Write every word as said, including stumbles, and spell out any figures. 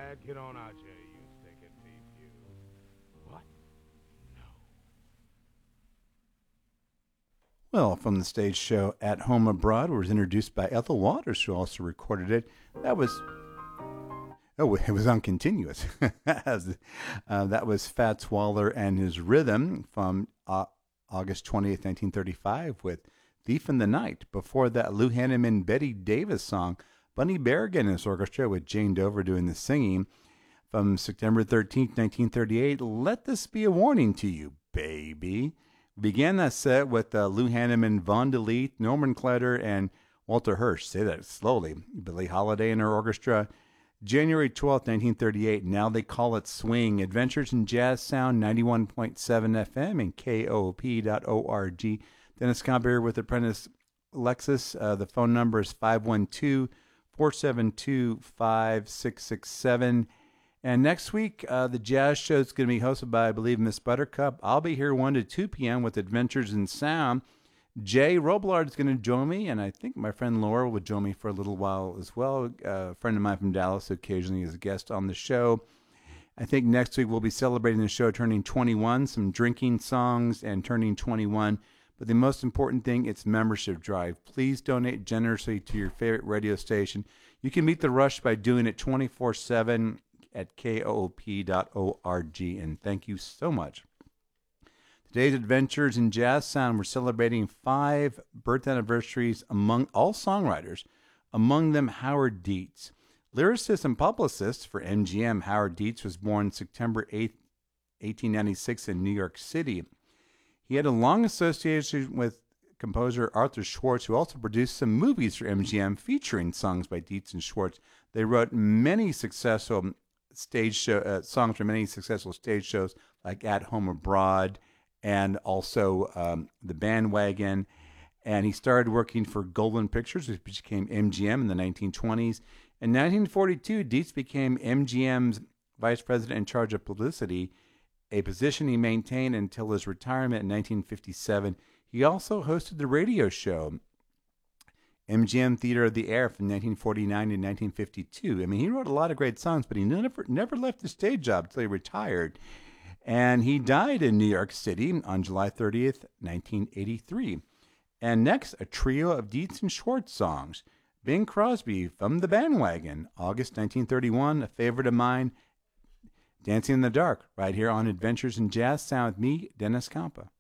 Get on out here, you stinking thief, you. What? No. Well, from the stage show At Home Abroad, was introduced by Ethel Waters, who also recorded it. That was, oh, it was on continuous. uh, that was Fats Waller and his Rhythm from uh, August twentieth, nineteen thirty-five, with Thief in the Night. Before that, Lou Hanneman, Betty Davis song, Bunny Berrigan and his orchestra with Jane Dover doing the singing. From September thirteenth, nineteen thirty-eight, Let This Be a Warning to You, Baby. Began that set with uh, Lou Hanneman, Von DeLeet, Norman Cletter, and Walter Hirsch. Say that slowly. Billie Holiday and her orchestra. January twelfth, nineteen thirty-eight, Now They Call It Swing. Adventures in Jazz Sound, ninety-one point seven F M and K O O P dot org. Dennis Combeer with Apprentice Lexus. Uh, the phone number is five one two, four seven two, five six six seven. And next week, uh, the jazz show is going to be hosted by, I believe, Miss Buttercup. I'll be here one to two p.m. with Adventures in Sound. Jay Robillard is going to join me, and I think my friend Laura will join me for a little while as well. Uh, a friend of mine from Dallas who occasionally is a guest on the show. I think next week we'll be celebrating the show turning twenty-one, some drinking songs and turning twenty-one. But the most important thing, it's membership drive. Please donate generously to your favorite radio station. You can meet the rush by doing it twenty-four seven at K O O P dot org, and thank you so much. Today's Adventures in Jazz Sound, we're celebrating five birth anniversaries among all songwriters, among them Howard Dietz. Lyricist and publicist for M G M, Howard Dietz was born September eighth, eighteen ninety-six in New York City. He had a long association with composer Arthur Schwartz, who also produced some movies for M G M featuring songs by Dietz and Schwartz. They wrote many successful stage show uh, songs for many successful stage shows like At Home Abroad and also um, The Bandwagon. And he started working for Golden Pictures, which became M G M in the nineteen twenties. In nineteen forty-two, Dietz became M G M's vice president in charge of publicity, a position he maintained until his retirement in nineteen fifty-seven. He also hosted the radio show M G M Theater of the Air from nineteen forty-nine to nineteen fifty-two. I mean, he wrote a lot of great songs, but he never never left the stage job until he retired. And he died in New York City on July thirtieth, nineteen eighty-three. And next, a trio of Dietz and Schwartz songs. Bing Crosby from The Bandwagon, August nineteen thirty-one, a favorite of mine, Dancing in the Dark, right here on Adventures in Jazz Sound with me, Dennis Campa.